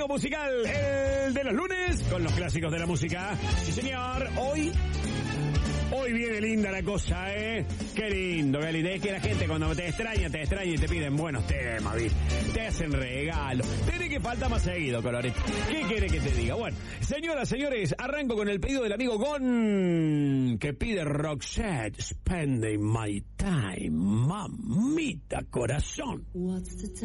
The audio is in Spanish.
rango musical, el de los lunes, con los clásicos de la música. Sí, señor, Hoy viene linda la cosa, ¿eh? Qué lindo, qué lindo. Es que la gente cuando te extraña y te piden buenos temas, ¿viste? Te hacen regalos. Tiene que falta más seguido, Colorete. ¿Qué quiere que te diga? Bueno, señoras, señores, arranco con el pedido del amigo Gon, que pide Roxette, Spending My Time, mamita corazón.